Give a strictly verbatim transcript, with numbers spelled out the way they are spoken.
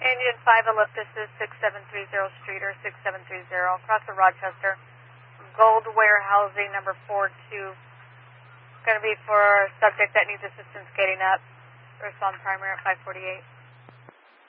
Engine five Elliptis is six seven three zero Streeter, six seven three zero, across the Rochester. Gold warehousing number four two. Going to be for a subject that needs assistance getting up. Respond primary at five forty-eight.